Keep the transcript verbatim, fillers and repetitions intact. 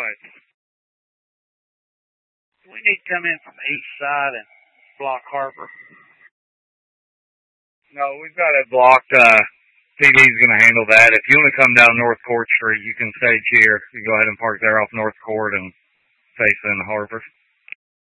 right. We need to come in from the east side and block Harper. No, we've got it blocked. Uh, P D's going to handle that. If you want to come down North Court Street, you can stage here. You go ahead and park there off North Court and face in Harper.